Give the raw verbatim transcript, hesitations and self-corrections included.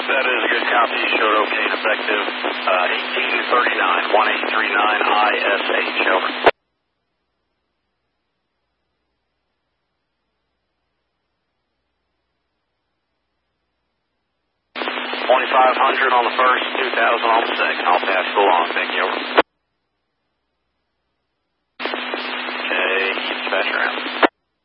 That is a good copy. You showed okay and effective. Uh, eighteen thirty-nine, one eight three nine I S H. Over. twenty-five hundred on the first, two thousand on the second. I'll pass it along. Thank you. Over.